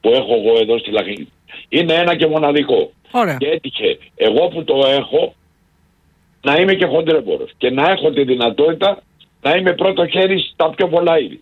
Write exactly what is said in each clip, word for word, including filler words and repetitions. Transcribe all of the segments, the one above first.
που έχω εγώ εδώ στη Λαχανική. Είναι ένα και μοναδικό. Ωραία. Και έτυχε εγώ που το έχω να είμαι και χοντρέμπορος και να έχω τη δυνατότητα να είμαι πρώτο χέρι στα πιο πολλά είδη.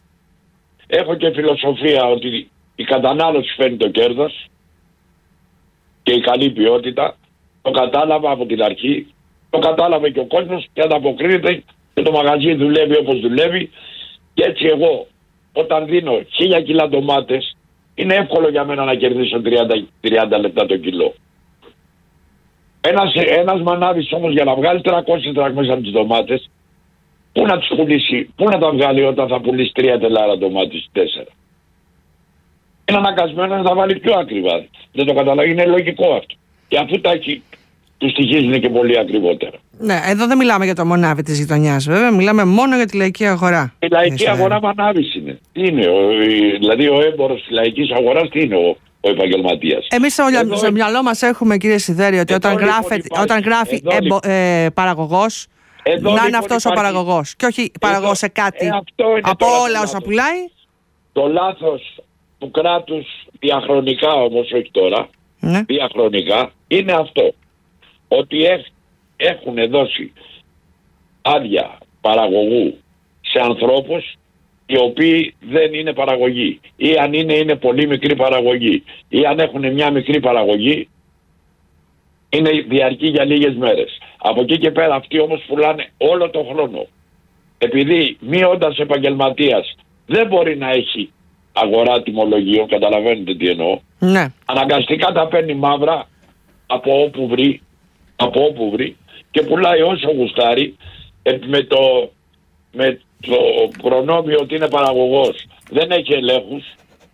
Έχω και φιλοσοφία ότι η κατανάλωση φέρνει το κέρδος και η καλή ποιότητα. Το κατάλαβα από την αρχή, το κατάλαβε και ο κόσμος και ανταποκρίνεται και το μαγαζί δουλεύει όπως δουλεύει. Και έτσι εγώ όταν δίνω χίλια κιλά ντομάτες είναι εύκολο για μένα να κερδίσω τριάντα λεπτά το κιλό. Ένας, ένας μανάβης όμως για να βγάλει τριακόσιες δραχμές από τις ντομάτες, πού να τις πουλήσει, πού να τα βγάλει όταν θα πουλήσει τρία τελάρα ντομάτες, τέσσερα. Είναι αναγκασμένο να τα βάλει πιο ακριβά. Δεν το καταλαβαίνει, είναι λογικό αυτό. Και αφού τα έχει, του στοιχίζουν και πολύ ακριβότερα. Ναι, εδώ δεν μιλάμε για το μονάβι της γειτονιάς, βέβαια. Μιλάμε μόνο για τη λαϊκή αγορά. Η λαϊκή αγορά μανάβης είναι. Τι είναι, ο, δηλαδή ο έμπορος της λαϊκής αγοράς, τι είναι ο, ο επαγγελματίας. Εμείς στο εδώ... μυαλό μας έχουμε, κύριε Σιδέρη, ότι όταν, λοιπόν γράφει, υπάρχει, όταν γράφει εδώ, εμπο, ε, παραγωγός, εδώ να λοιπόν είναι αυτός υπάρχει, ο παραγωγός. Και όχι εδώ, παραγωγός σε κάτι. Ε, από όλα όσα πουλάει. Το λάθος του κράτους διαχρονικά όμως, όχι τώρα, ναι. διαχρονικά, είναι αυτό. Ότι έχ, έχουν δώσει άδεια παραγωγού σε ανθρώπους οι οποίοι δεν είναι παραγωγή. Ή αν είναι, είναι πολύ μικρή παραγωγή. Ή αν έχουν μια μικρή παραγωγή, είναι διαρκή για λίγες μέρες. Από εκεί και πέρα αυτοί όμως πουλάνε όλο τον χρόνο. Επειδή μη όντας επαγγελματίας δεν μπορεί να έχει αγορά τιμολογίων, καταλαβαίνετε τι εννοώ. Ναι. Αναγκαστικά τα παίρνει μαύρα από όπου βρει, από όπου βρει και πουλάει όσο γουστάρει με το, με το προνόμιο ότι είναι παραγωγός. Δεν έχει ελέγχους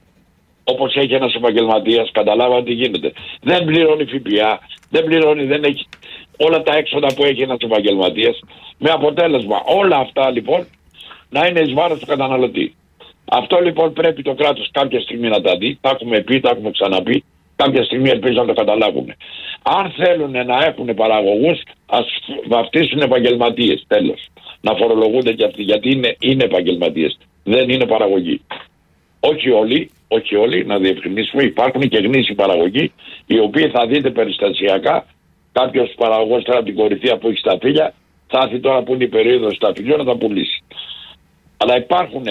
όπως έχει ένας επαγγελματίας, καταλάβατε τι γίνεται. Δεν πληρώνει ΦΠΑ, δεν πληρώνει, δεν έχει όλα τα έξοδα που έχει ένας επαγγελματίας, με αποτέλεσμα όλα αυτά λοιπόν να είναι εις βάρος του καταναλωτή. Αυτό λοιπόν πρέπει το κράτος κάποια στιγμή να τα δει, τα έχουμε πει, τα έχουμε ξαναπεί, κάποια στιγμή ελπίζω να το καταλάβουν. Αν θέλουν να έχουν παραγωγούς, ας βαφτίσουν επαγγελματίες, τέλος. Να φορολογούνται και αυτοί, γιατί είναι, είναι επαγγελματίες, δεν είναι παραγωγοί. Όχι όλοι, όχι όλοι, να διευκρινίσουμε, υπάρχουν και γνήσιοι παραγωγοί, οι οποίοι θα δείτε περιστασιακά, κάποιος παραγωγός τώρα από την κορυφή που έχει στα φύλλα, θα έρθει τώρα που είναι η περίοδος στα φύλλα να τα πουλήσει. Αλλά υπάρχουν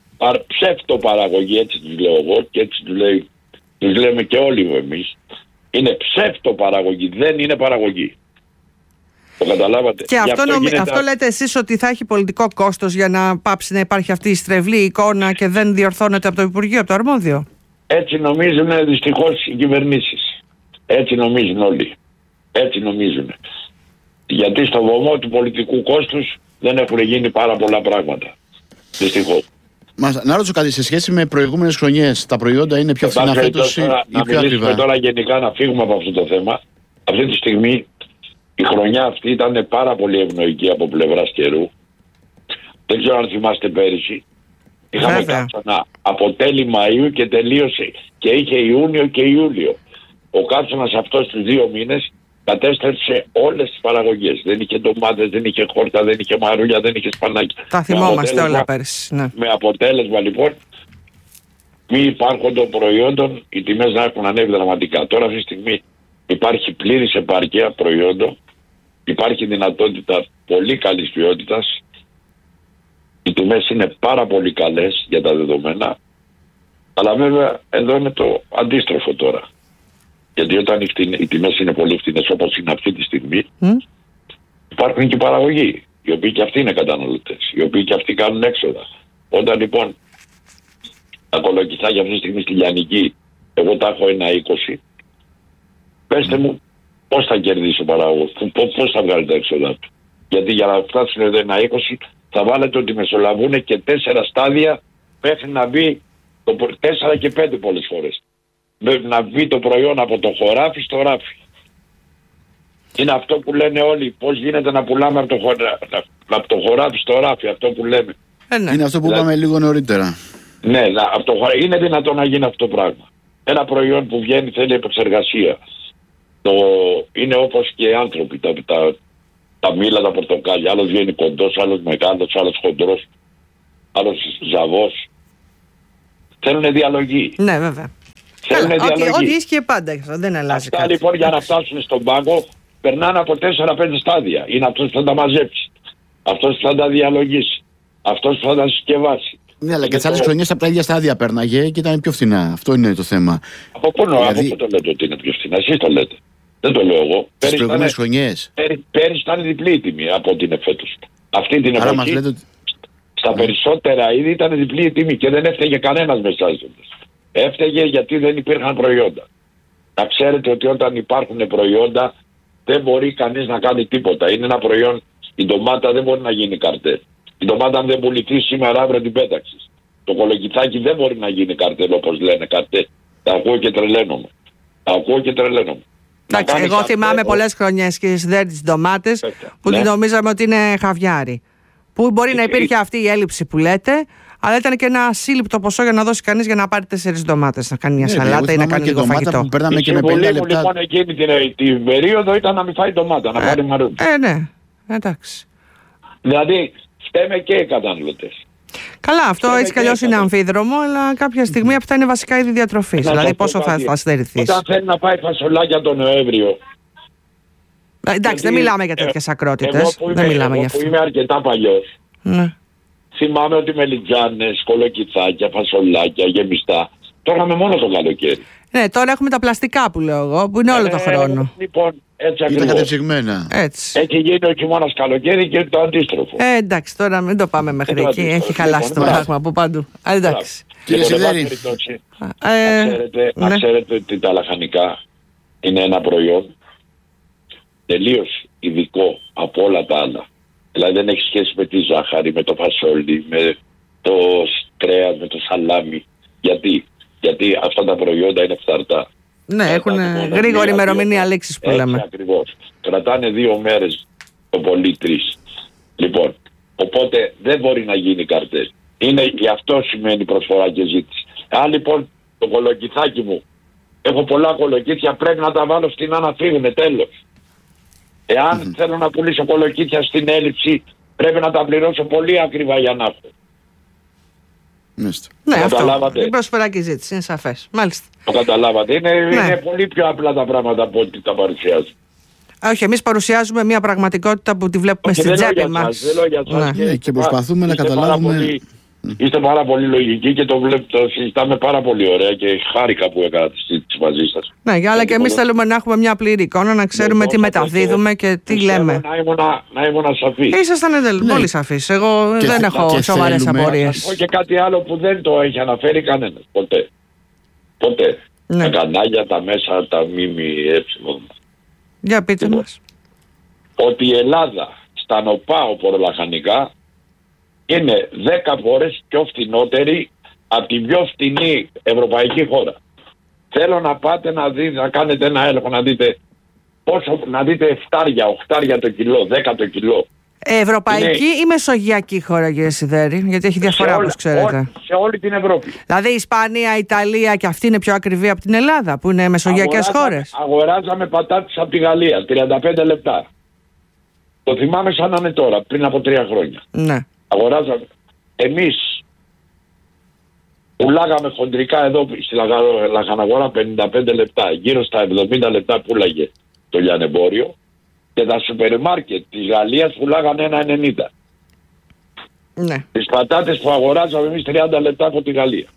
ψεύτο παραγωγή, έτσι τους λέω εγώ και έτσι τους, λέει, τους λέμε και όλοι εμείς. Είναι ψεύτο παραγωγή, δεν είναι παραγωγή. Το καταλάβατε. Και αυτό, αυτό, νομι... αυτό λέτε εσείς ότι θα έχει πολιτικό κόστος για να πάψει να υπάρχει αυτή η στρεβλή εικόνα και δεν διορθώνεται από το Υπουργείο, από το αρμόδιο. Έτσι νομίζουν δυστυχώς οι κυβερνήσεις. Έτσι νομίζουν όλοι. Έτσι νομίζουν. Γιατί στο βωμό του πολιτικού κόστους δεν έχουν γίνει πάρα πολλά πράγματα. Δυστυχώς. Μας, να ρωτήσω κάτι, σε σχέση με προηγούμενες χρονιές, τα προϊόντα είναι πιο φθηνά φέτος ή πιο ακριβά? Να μιλήσουμε τώρα γενικά, να φύγουμε από αυτό το θέμα. Αυτή τη στιγμή η χρονιά αυτή ήταν πάρα πολύ ευνοϊκή από πλευράς καιρού. Δεν ξέρω αν θυμάστε πέρυσι. Είχαμε κάψωνα από τέλη Μαΐου και τελείωσε και είχε Ιούνιο και Ιούλιο. Ο κάψωνας αυτός τους δύο μήνες κατέστρεψε όλες τις παραγωγές. Δεν είχε ντομάτες, δεν είχε χόρτα, δεν είχε μαρούλια, δεν είχε σπανάκι. Τα θυμόμαστε όλα πέρυσι. Ναι. Με αποτέλεσμα λοιπόν μη υπάρχοντων προϊόντων οι τιμές να έχουν ανέβει δραματικά. Τώρα αυτή τη στιγμή υπάρχει πλήρης επάρκεια προϊόντων, υπάρχει δυνατότητα πολύ καλής ποιότητας, οι τιμές είναι πάρα πολύ καλές για τα δεδομένα, αλλά βέβαια εδώ είναι το αντίστροφο τώρα. Γιατί όταν οι, φτηνε, οι τιμές είναι πολύ φθηνές όπως είναι αυτή τη στιγμή, mm. υπάρχουν και παραγωγοί, οι οποίοι και αυτοί είναι καταναλωτές, οι οποίοι και αυτοί κάνουν έξοδα. Όταν λοιπόν τα κολοκυθάκια αυτή τη στιγμή στη Λιανική, εγώ τα έχω ένα είκοσι, πέστε mm. μου πώς θα κερδίσει ο παραγωγός, πώς θα βγάλει τα έξοδα του. Γιατί για να φτάσουν εδώ ένα είκοσι θα βάλετε ότι μεσολαβούν και τέσσερα στάδια μέχρι να μπει το τέσσερα και πέντε πολλές φορές. Να βγει το προϊόν από το χωράφι στο ράφι. Είναι αυτό που λένε όλοι, πώς γίνεται να πουλάμε από το, χωρα... από το χωράφι στο ράφι, αυτό που λέμε. Ε, ναι. Είναι αυτό που είπαμε λίγο νωρίτερα. Ναι, από το χωρα... είναι δυνατόν να γίνει αυτό το πράγμα. Ένα προϊόν που βγαίνει θέλει επεξεργασία. Το... Είναι όπως και οι άνθρωποι, τα, τα... τα μήλα, τα πορτοκάλια. Άλλος βγαίνει κοντός, άλλος μεγάλος, άλλος χοντρός, άλλος ζαβός. Θέλουν διαλογή. Ναι, βέβαια. Ό,τι ίσχυε πάντα, δεν αλλάζει. Αυτά λοιπόν για να φτάσουν στον πάγκο περνάνε από τέσσερα πέντε στάδια. Είναι αυτός που θα τα μαζέψει, αυτός που θα τα διαλογίσει, αυτός που θα τα συσκευάσει. Ναι, αλλά και τις άλλες χρονιές από τα ίδια στάδια πέρναγε και ήταν πιο φθηνά. Αυτό είναι το θέμα. Από πού δηλαδή... από το λέτε ότι είναι πιο φθηνά, εσείς το λέτε. Δεν το λέω εγώ. Τις προηγούμενες χρονιές. Πέρυσι ήταν διπλή η τιμή από ό,τι είναι φέτος. Αυτή την Άρα εποχή, μας λέτε ότι... στα περισσότερα είδη ήταν διπλή η τιμή και δεν έφταιγε κανένας μεσάζοντας. Έφταιγε γιατί δεν υπήρχαν προϊόντα. Να ξέρετε ότι όταν υπάρχουν προϊόντα δεν μπορεί κανείς να κάνει τίποτα. Είναι ένα προϊόν, η ντομάτα δεν μπορεί να γίνει καρτέλ. Η ντομάτα αν δεν πουληθεί σήμερα αύριο την πέταξες. Το κολοκυθάκι δεν μπορεί να γίνει καρτέλ όπως λένε καρτέλ. Τα ακούω και τρελαίνομαι. Τα ακούω και τρελαίνομαι. Εντάξει, εγώ θυμάμαι πολλές χρονιές και στις τις ντομάτες που ναι. νομίζαμε ότι είναι χαβιάρι. Που μπορεί να υπήρχε αυτή η έλλειψη που λέτε, αλλά ήταν και ένα σύλληπτο ποσό για να δώσει κανείς για να πάρει τέσσερις ντομάτες, να κάνει μια ναι, σαλάτα ή να κάνει λίγο φαγητό. Που παίρναμε και με πενήντα λεπτά. Λοιπόν, εκείνη την, την περίοδο ήταν να μην φάει ντομάτα, να ε, πάρει μαρούλι. Ε, ναι, εντάξει. Δηλαδή, φταίμε και οι καταναλωτές. Καλά, αυτό φταίμε έτσι κι αλλιώς είναι αμφίδρομο, αλλά κάποια στιγμή αυτά είναι βασικά είδη διατροφής. Δηλαδή, πόσο θα, θα στερηθείς. Όταν θέλει να πάει φασολάκια τον Νοέμβριο. Ε, εντάξει, γιατί, δεν μιλάμε για τέτοιες ακρότητες. Δεν είμαι, μιλάμε για αυτό. Που είμαι αρκετά παλιός. Ναι. Θυμάμαι ότι μελιτζάνες, κολοκυθάκια, φασολάκια, γεμιστά. Το είχαμε μόνο το καλοκαίρι. Ναι, τώρα έχουμε τα πλαστικά που λέω εγώ, που είναι όλο ε, το χρόνο. Λοιπόν, έτσι ακριβώς. Είναι κατεψυγμένα. Έτσι. Έχει γίνει ο χειμώνας καλοκαίρι και το αντίστροφο. Ε, εντάξει, τώρα μην το πάμε μέχρι εκεί. Έχει χαλάσει το πράγμα από παντού. Α, εντάξει. Κύριε Σιδέρη. Να ξέρετε ότι τα λαχανικά είναι ένα προϊόν τελείως ειδικό από όλα τα άλλα. Δηλαδή δεν έχει σχέση με τη ζάχαρη, με το φασόλι, με το κρέας, με το σαλάμι. Γιατί, Γιατί αυτά τα προϊόντα είναι φθαρτά. Ναι, έχουν γρήγορη ημερομηνία λήξης που λέμε. Ακριβώς. Κρατάνε δύο μέρες το πολύ τρεις. Λοιπόν, οπότε δεν μπορεί να γίνει καρτέλ. Είναι, γι' αυτό σημαίνει προσφορά και ζήτηση. Αν λοιπόν το κολοκυθάκι μου, έχω πολλά κολοκύθια, πρέπει να τα βάλω στην να φύγουνε, τέλος. Εάν mm-hmm. θέλω να πουλήσω κολοκύθια στην έλλειψη, πρέπει να τα πληρώσω πολύ ακριβά για να έχω. Ναι, αυτό. Η προσφορά και η ζήτηση είναι σαφές. Μάλιστα. Το καταλάβατε. Είναι, ναι. είναι πολύ πιο απλά τα πράγματα από ό,τι τα παρουσιάζουν. Όχι, εμείς παρουσιάζουμε μια πραγματικότητα που τη βλέπουμε στην τσέπη μας. Ναι. Ναι, και προσπαθούμε να καταλάβουμε. Πολύ, είστε πάρα πολύ λογικοί και το, βλέπ, το συζητάμε πάρα πολύ ωραία και χάρηκα που έκανα τη συζήτηση μαζί σας. Ναι, αλλά και εμείς θέλουμε να έχουμε μια πλήρη εικόνα, να ξέρουμε ναι, τι μεταδίδουμε και τι λέμε. Να ήμουν σαφής. Ήσασταν ναι. πολύ σαφής. Εγώ και, δεν έχω σοβαρές απορίες. Θα πω και κάτι άλλο που δεν το έχει αναφέρει κανένας. Ποτέ. Ποτέ. Ναι. Τα κανάλια, τα μέσα, τα ΜΜΕ. Για πείτε λοιπόν, μας. Ότι η Ελλάδα στα νοπά οπορολαχανικά είναι δέκα φορές πιο φθηνότερη από την πιο φθηνή ευρωπαϊκή χώρα. Θέλω να πάτε να δείτε, να κάνετε ένα έλεγχο, να δείτε πόσο, να δείτε εφτάρια, οχτάρια το κιλό, δέκα το κιλό. Ευρωπαϊκή είναι... ή μεσογειακή χώρα, κύριε Σιδέρη, γιατί έχει διαφορά όπως ξέρετε. Ό, σε όλη την Ευρώπη. Δηλαδή η Ισπανία, η Ιταλία και αυτή είναι πιο ακριβή από την Ελλάδα, που είναι μεσογειακές χώρες. Αγοράζαμε πατάτες από τη Γαλλία, τριάντα πέντε λεπτά. Το θυμάμαι σαν να είναι τώρα, πριν από τρία χρόνια. Ναι. Αγοράζαμε. Εμείς πουλάγαμε χοντρικά εδώ στη λαχαναγορά πενήντα πέντε λεπτά. Γύρω στα εβδομήντα λεπτά πουλάγε το λιανεμπόριο. Και τα σούπερ μάρκετ της Γαλλίας πουλάγανε ένα ενενήντα. Ναι. Τις πατάτες που αγοράζαμε εμείς τριάντα λεπτά από τη Γαλλία.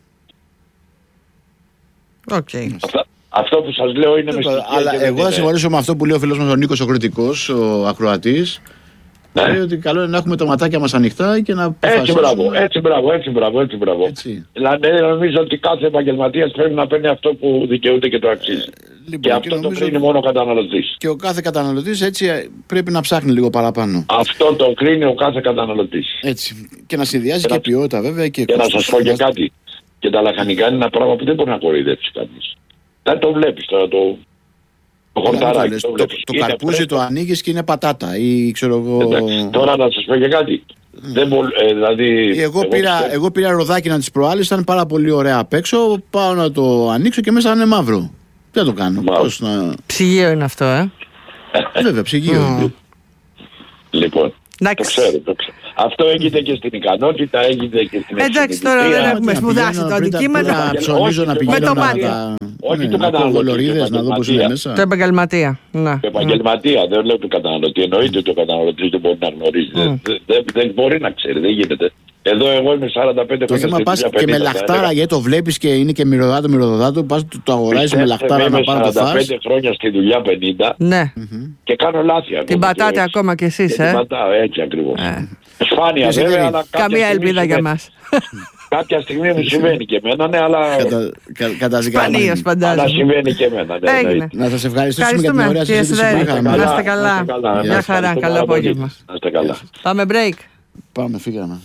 Okay. Αυτά, αυτό που σας λέω είναι με στοιχεία. Αλλά εγώ θα συμφωνήσω με αυτό που λέει ο φίλος μας ο Νίκος ο Κρητικός, ο ακροατής. Ναι. Λέει ότι καλό είναι να έχουμε τα ματάκια μας ανοιχτά και να αποφασίσουμε. Έτσι μπράβο, έτσι μπράβο, έτσι μπράβο, έτσι μπράβο. Έτσι. Δηλαδή νομίζω ότι κάθε επαγγελματίας πρέπει να παίρνει αυτό που δικαιούται και το αξίζει. Ε, λοιπόν, και αυτό το κρίνει μόνο ο καταναλωτής. Και ο κάθε καταναλωτής έτσι πρέπει να ψάχνει λίγο παραπάνω. Αυτό το κρίνει ο κάθε καταναλωτής. Έτσι. Και να συνδυάζει και, και ποιότητα βέβαια. Και, και να σας πω και κάτι. Και τα λαχανικά είναι ένα πράγμα που δεν μπορεί να κοροϊδέψει κανείς. Δεν το βλέπεις τώρα το... Το, χορταράκι, το, το, το, το καρπούζι το ανοίγεις και είναι πατάτα ή ξέρω εγώ... Εντάξει, τώρα να σας πω και κάτι. Mm. Δεν μπο, ε, δηλαδή, εγώ, εγώ, πήρα, εγώ πήρα ροδάκι να τις προάλλες, ήταν πάρα πολύ ωραία απ' έξω. Πάω να το ανοίξω και μέσα είναι μαύρο. Τι να το κάνω. Πώς να... Ψυγείο είναι αυτό, ε. Βέβαια, ψυγείο. Mm. Λοιπόν, εντάξει. Το ξέρω, το ξέρω. Αυτό έγινε και στην ικανότητα, έγινε και στην εντάξει, τώρα δεν έχουμε σπουδάσει το αντικείμενο. Να ψωνίζω να πηγαίνω να τα... Όχι Ναι, του να πω καταναλωτή. βολορίδες, να δω πώς είναι μέσα. Το επαγγελματία. Ναι. Το επαγγελματία, δεν λέω του καταναλωτή. Εννοείται ότι ο καταναλωτής δεν μπορεί να γνωρίζει. Δεν, δεν, δεν μπορεί να ξέρει, δεν γίνεται. Εδώ εγώ είμαι σαράντα πέντε Το χρόνια. θέμα πας και με λαχτάρα, γιατί το βλέπεις και είναι και μυρωδάτο, μυρωδάτο, πας το, το αγοράζεις με λαχτάρα να πάρει το φας. σαράντα πέντε χρόνια στη δουλειά, πενήντα, Ναι. και κάνω λάθη ακόμα. Την πατάτε ακόμα κι εσείς, Και ε. την πατάω, έτσι ακριβώς. Ε. Σπάνια Εσύ βέβαια, δεν- αλλά κάποια Καμία στιγμή ελπίδα για συμβαίνει. μας. Κάποια στιγμή μου συμβαίνει και εμένα, ναι, αλλά, Κατα, κα, καταζυγαμένη. Σπανίως αλλά φαντάζομαι. συμβαίνει και εμένα. Ναι, Έγινε. εννοείται. Να σας ευχαριστήσουμε για την Ευχαριστούμε, ωραία κύριε συζήτηση που Σιδέρη. είχαμε. Να είστε καλά. Να είστε καλά. Μια χαρά, Ευχαριστώ καλό πάρα πολύ. απόγευμα. Να είστε καλά. Πάμε break. Πάμε, φύγαμε.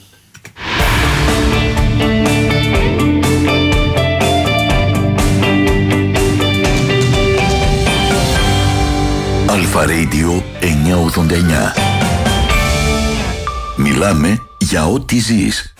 Αλφα Radio εννιακόσια ογδόντα εννιά. Μιλάμε για ό,τι ζεις.